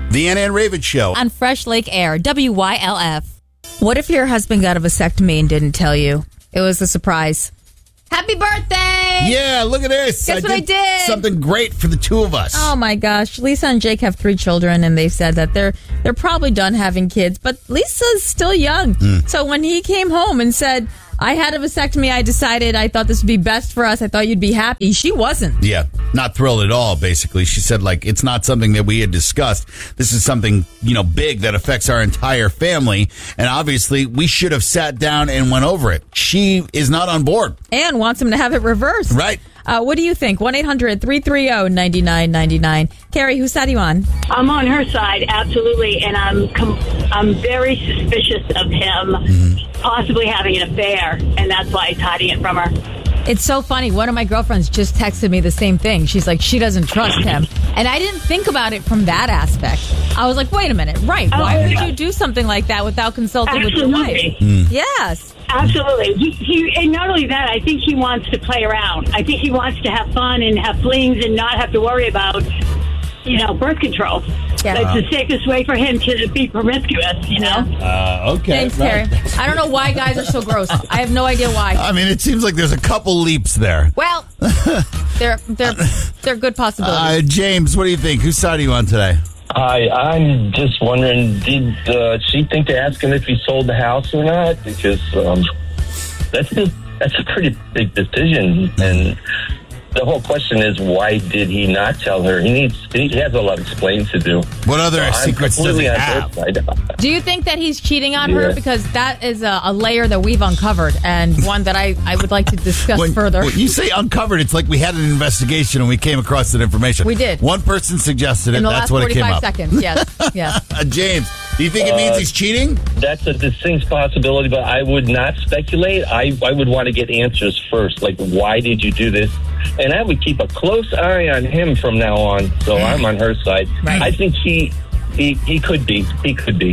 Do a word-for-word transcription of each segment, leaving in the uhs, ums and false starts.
The Anna and Raven Show. On Fresh Lake Air, W Y L F. What if your husband got a vasectomy and didn't tell you? It was a surprise. Happy birthday! Yeah, look at this. Guess what I did? Something great for the two of us. Oh my gosh. Lisa and Jake have three children, and they've said that they're they're probably done having kids, but Lisa's still young. Mm. So when he came home and said, I had a vasectomy, I decided I thought this would be best for us, I thought you'd be happy, she wasn't. Yeah, not thrilled at all, basically. She said, like, it's not something that we had discussed. This is something, you know, big that affects our entire family. And obviously, we should have sat down and went over it. She is not on board. And wants him to have it reversed. Right. Uh, what do you think? one eight hundred three three zero nine nine nine nine. Carrie, whose side are you on? I'm on her side, absolutely, and I'm com- I'm very suspicious of him Mm-hmm. possibly having an affair, and that's why he's hiding it from her. It's so funny. One of my girlfriends just texted me the same thing. She's like, she doesn't trust him. And I didn't think about it from that aspect. I was like, wait a minute. Right. Oh, Why would yeah. you do something like that without consulting Absolutely. with your wife? Mm. Yes. Absolutely. He, he, and not only that, I think he wants to play around. I think he wants to have fun and have flings and not have to worry about, you know, birth control. Yeah. It's the safest way for him to be promiscuous, you know? Uh, okay. Thanks, right. Carrie. I don't know why guys are so gross. I have no idea why. I mean, it seems like there's a couple leaps there. Well, they're they're they're good possibilities. Uh, James, what do you think? Whose side are you on today? Hi, I'm just wondering, did uh, she think to ask him if he sold the house or not? Because um, that's a, that's a pretty big decision. And the whole question is, why did he not tell her? He needs he has a lot of explaining to do. What other So secrets I'm does he completely on have? her side. Do you think that he's cheating on Yeah. her? Because that is a, a layer that we've uncovered and one that I, I would like to discuss When, further. when you say uncovered, it's like we had an investigation and we came across that information. We did. One person suggested it. In the That's last what it came forty-five up. seconds, yes. yes. Uh, James, do you think it means Uh, he's cheating? That's a distinct possibility, but I would not speculate. I, I would want to get answers first, like, why did you do this? And I would keep a close eye on him from now on, so I'm on her side. Right. I think he, he he could be. He could be.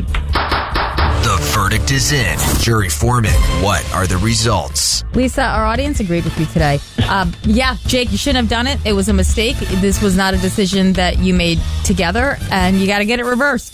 The verdict is in. Jury foreman, what are the results? Lisa, our audience agreed with you today. Um, yeah, Jake, you shouldn't have done it. It was a mistake. This was not a decision that you made together, and you got to get it reversed.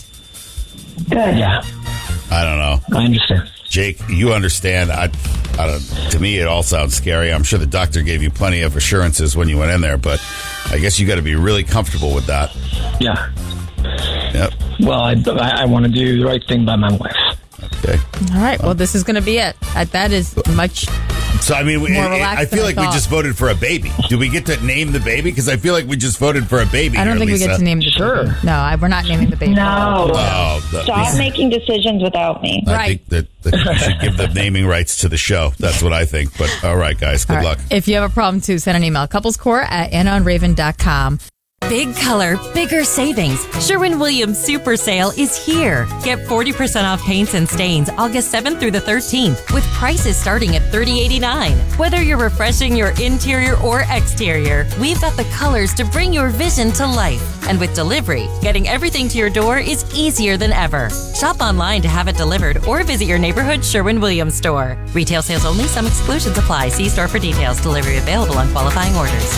Good. Yeah, I don't know. I understand. Jake, you understand. I, I don't, to me, it all sounds scary. I'm sure the doctor gave you plenty of assurances when you went in there, but I guess you got to be really comfortable with that. Yeah. Yep. Well, I, I, I want to do the right thing by my wife. Okay. All right, well, this is going to be it. Uh, That is much... So, I mean, we, More I, relaxed I feel than I like we thought. just voted for a baby. Do we get to name the baby? Because I feel like we just voted for a baby. I don't here, think Lisa. we get to name the baby. No, I, we're not naming the baby. No. Oh, the, Stop Lisa, making decisions without me. I Right. think that, that you should give the naming rights to the show. That's what I think. But all right, guys, good All right. luck. If you have a problem, too, send an email. Couplescore at anna on raven dot com. Big color, bigger savings. Sherwin-Williams Super Sale is here. Get forty percent off paints and stains August seventh through the thirteenth with prices starting at thirty eighty-nine. Whether you're refreshing your interior or exterior, we've got the colors to bring your vision to life. And with delivery, getting everything to your door is easier than ever. Shop online to have it delivered or visit your neighborhood Sherwin-Williams store. Retail sales only, some exclusions apply. See store for details. Delivery available on qualifying orders.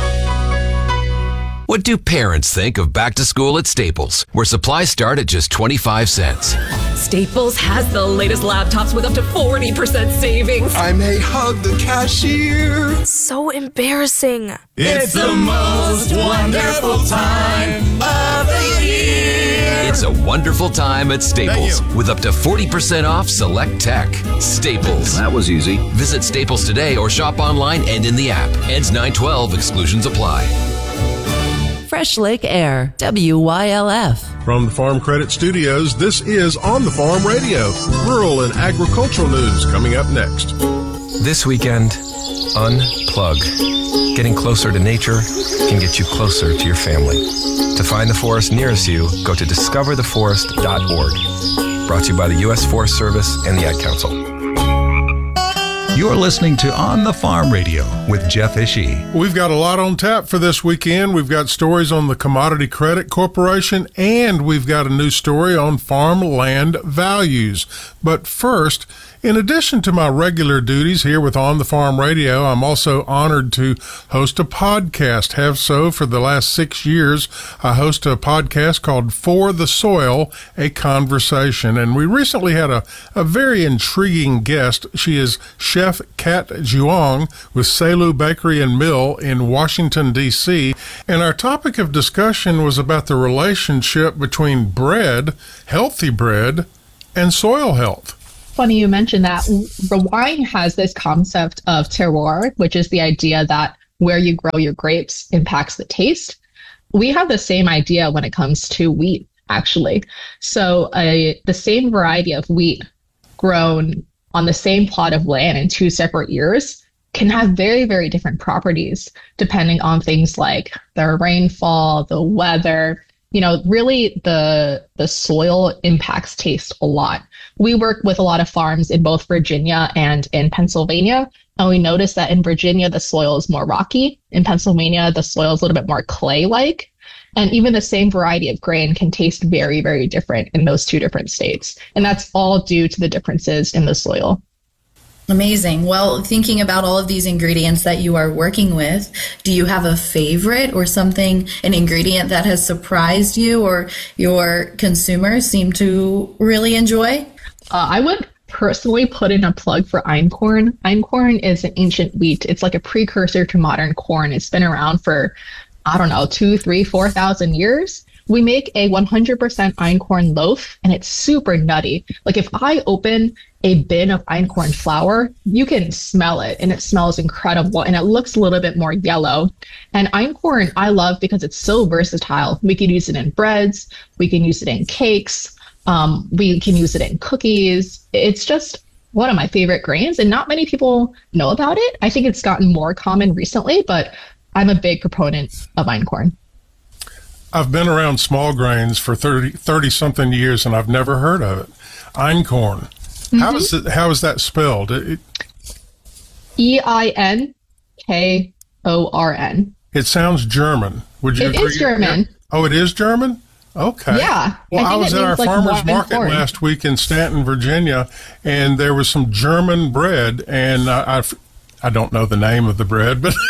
What do parents think of back to school at Staples, where supplies start at just twenty-five cents? Staples has the latest laptops with up to forty percent savings. I may hug the cashier. So embarrassing. It's the most wonderful time of the year. It's a wonderful time at Staples with up to forty percent off select tech. Staples. That was easy. Visit Staples today or shop online and in the app. Ends nine twelve. Exclusions apply. Fresh Lake Air, W Y L F. From the Farm Credit Studios, this is On the Farm Radio. Rural and agricultural news coming up next. This weekend, unplug. Getting closer to nature can get you closer to your family. To find the forest nearest you, go to discover the forest dot org. Brought to you by the U S Forest Service and the Ad Council. You're listening to On the Farm Radio with Jeff Ishii. We've got a lot on tap for this weekend. We've got stories on the Commodity Credit Corporation, and we've got a new story on farmland values. But first, in addition to my regular duties here with On the Farm Radio, I'm also honored to host a podcast. Have so for the last six years. I host a podcast called For the Soil, a Conversation. And we recently had a, a very intriguing guest. She is Chef Kat Juong with Selu Bakery and Mill in Washington, D C. And our topic of discussion was about the relationship between bread, healthy bread, and soil health. Funny you mentioned that. The wine has this concept of terroir, which is the idea that where you grow your grapes impacts the taste. We have the same idea when it comes to wheat, actually. So uh, the same variety of wheat grown on the same plot of land in two separate years can have very, very different properties depending on things like the rainfall, the weather. You know, really the the soil impacts taste a lot. We work with a lot of farms in both Virginia and in Pennsylvania, and we notice that in Virginia, the soil is more rocky. In Pennsylvania, the soil is a little bit more clay-like. And even the same variety of grain can taste very, very different in those two different states. And that's all due to the differences in the soil. Amazing. Well, thinking about all of these ingredients that you are working with, do you have a favorite or something, an ingredient that has surprised you or your consumers seem to really enjoy? Uh, I would personally put in a plug for einkorn. Einkorn is an ancient wheat. It's like a precursor to modern corn. It's been around for, I don't know, two, three, four thousand years. We make a one hundred percent einkorn loaf, and it's super nutty. Like if I open a bin of einkorn flour, you can smell it, and it smells incredible, and it looks a little bit more yellow. And einkorn I love because it's so versatile. We can use it in breads, we can use it in cakes, um, we can use it in cookies. It's just one of my favorite grains, and not many people know about it. I think it's gotten more common recently, but I'm a big proponent of einkorn. I've been around small grains for thirty, thirty something years, and I've never heard of it. Einkorn. Mm-hmm. How is it? How is that spelled? It, E I N K O R N. It sounds German. Would you? It agree? is German. Oh, it is German? Okay. Yeah. Well, I, I was at our like farmer's market corn. last week in Stanton, Virginia, and there was some German bread, and I, I I don't know the name of the bread, but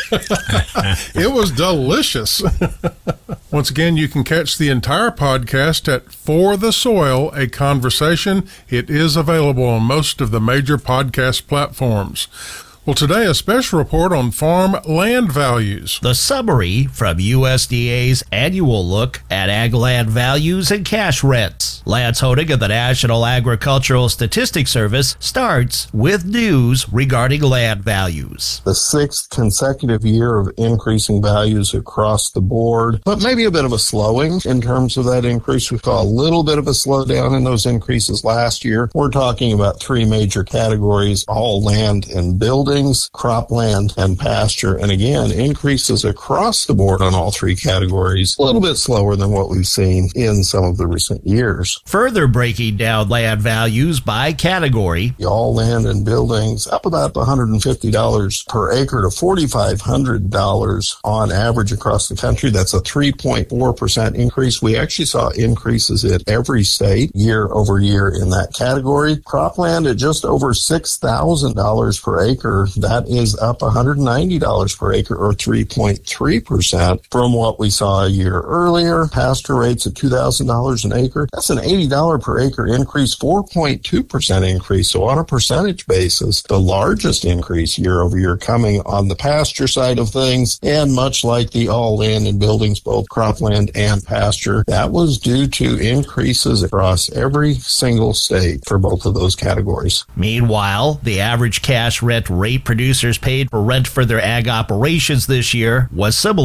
it was delicious. Once again, you can catch the entire podcast at For the Soil, a Conversation. It is available on most of the major podcast platforms. Well, today, a special report on farm land values. The summary from U S D A's annual look at ag land values and cash rents. Lance Honig of the National Agricultural Statistics Service starts with news regarding land values. The sixth consecutive year of increasing values across the board, but maybe a bit of a slowing in terms of that increase. We saw a little bit of a slowdown in those increases last year. We're talking about three major categories: all land and building, cropland, and pasture. And again, increases across the board on all three categories, a little bit slower than what we've seen in some of the recent years. Further breaking down land values by category. All land and buildings up about one hundred fifty dollars per acre to four thousand five hundred dollars on average across the country. That's a three point four percent increase. We actually saw increases in every state year over year in that category. Cropland at just over six thousand dollars per acre. That is up one hundred ninety dollars per acre, or three point three percent from what we saw a year earlier. Pasture rates at two thousand dollars an acre. That's an eighty dollars per acre increase, four point two percent increase. So on a percentage basis, the largest increase year over year coming on the pasture side of things. And much like the all land and buildings, both cropland and pasture, that was due to increases across every single state for both of those categories. Meanwhile, the average cash rent rate producers paid for rent for their ag operations this year was similar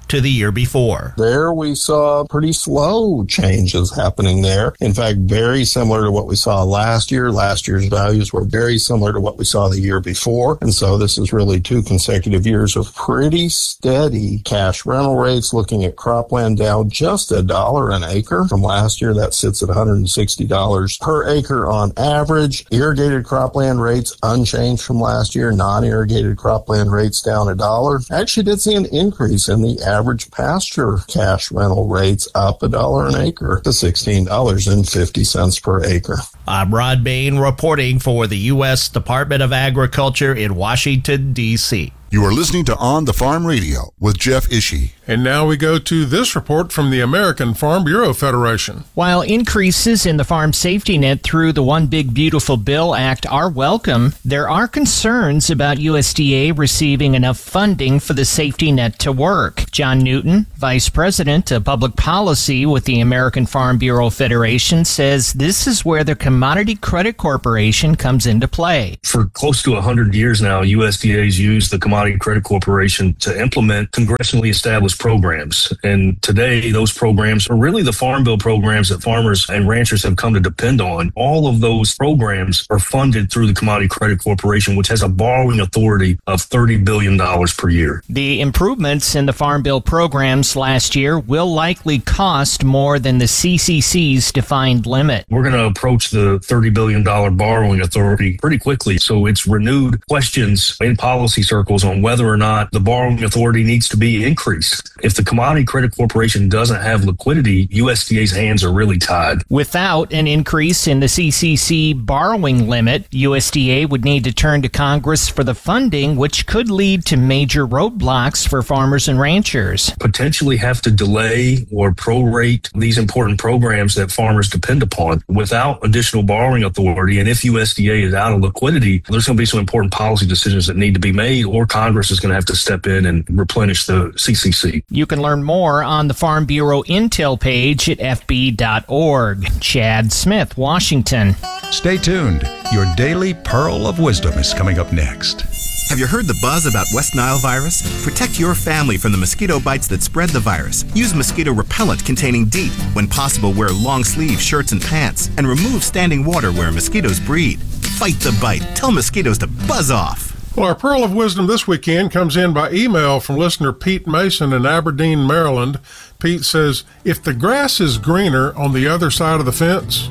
to the year before. There we saw pretty slow changes happening there. In fact, very similar to what we saw last year. Last year's values were very similar to what we saw the year before. And so this is really two consecutive years of pretty steady cash rental rates. Looking at cropland down just a dollar an acre from last year. That sits at one hundred sixty dollars per acre on average. Irrigated cropland rates unchanged from last year. Non-irrigated cropland rates down a dollar. Actually did see an increase in the average pasture cash rental rates, up a dollar an acre to sixteen dollars and fifty cents per acre. I'm Rod Bain reporting for the U S Department of Agriculture in Washington, D C You are listening to On the Farm Radio with Jeff Ishii. And now we go to this report from the American Farm Bureau Federation. While increases in the farm safety net through the One Big Beautiful Bill Act are welcome, there are concerns about U S D A receiving enough funding for the safety net to work. John Newton, Vice President of Public Policy with the American Farm Bureau Federation, says this is where the Commodity Credit Corporation comes into play. For close to one hundred years now, U S D A has used the Commodity Credit Corporation to implement congressionally established programs. And today, those programs are really the Farm Bill programs that farmers and ranchers have come to depend on. All of those programs are funded through the Commodity Credit Corporation, which has a borrowing authority of thirty billion dollars per year. The improvements in the Farm Bill programs last year will likely cost more than the C C C's defined limit. We're going to approach the thirty billion dollars borrowing authority pretty quickly. So it's renewed questions in policy circles on whether or not the borrowing authority needs to be increased. If the Commodity Credit Corporation doesn't have liquidity, U S D A's hands are really tied. Without an increase in the C C C borrowing limit, U S D A would need to turn to Congress for the funding, which could lead to major roadblocks for farmers and ranchers. Potentially have to delay or prorate these important programs that farmers depend upon. Without additional borrowing authority, and if U S D A is out of liquidity, there's going to be some important policy decisions that need to be made, or Congress is going to have to step in and replenish the C C C. You can learn more on the Farm Bureau Intel page at f b dot org. Chad Smith, Washington. Stay tuned. Your daily pearl of wisdom is coming up next. Have you heard the buzz about West Nile virus? Protect your family from the mosquito bites that spread the virus. Use mosquito repellent containing DEET. When possible, wear long sleeve shirts and pants. And remove standing water where mosquitoes breed. Fight the bite. Tell mosquitoes to buzz off. Well, our Pearl of Wisdom this weekend comes in by email from listener Pete Mason in Aberdeen, Maryland. Pete says, if the grass is greener on the other side of the fence,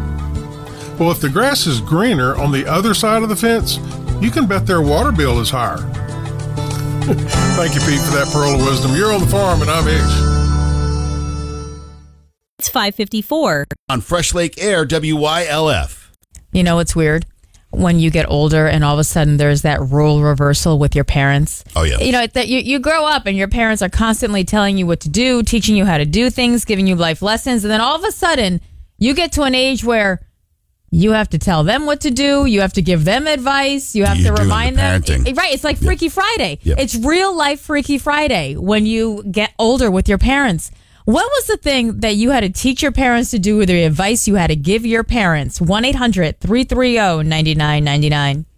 well, if the grass is greener on the other side of the fence, you can bet their water bill is higher. Thank you, Pete, for that Pearl of Wisdom. You're on the farm, and I'm Ish. It's five fifty-four. On Fresh Lake Air, W Y L F. You know, it's weird when you get older and all of a sudden there's that role reversal with your parents. Oh, yeah. You know, that you, you grow up and your parents are constantly telling you what to do, teaching you how to do things, giving you life lessons. And then all of a sudden you get to an age where you have to tell them what to do. You have to give them advice. You have You're to remind the them. parenting. Right. It's like Freaky Friday. Yeah. It's real life Freaky Friday when you get older with your parents. What was the thing that you had to teach your parents to do, or the advice you had to give your parents? one eight hundred three three zero nine nine nine nine.